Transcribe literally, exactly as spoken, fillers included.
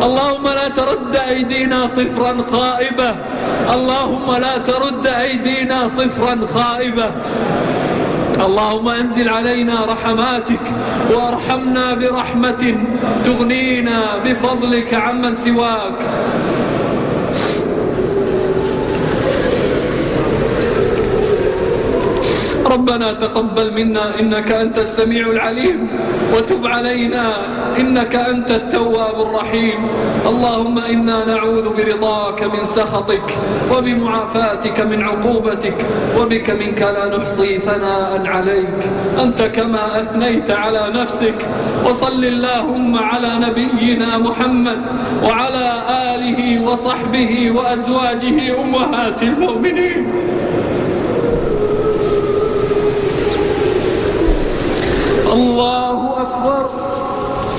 اللهم لا ترد أيدينا صفرا خائبة، اللهم لا ترد أيدينا صفرا خائبة. اللهم أنزل علينا رحماتك وارحمنا برحمة تغنينا بفضلك عمن سواك. ربنا تقبل منا إنك أنت السميع العليم، وتب علينا إنك أنت التواب الرحيم. اللهم إنا نعوذ برضاك من سخطك وبمعافاتك من عقوبتك، وبك منك لا نحصي ثناء عليك أنت كما أثنيت على نفسك. وصل اللهم على نبينا محمد وعلى آله وصحبه وأزواجه أمهات المؤمنين. الله أكبر.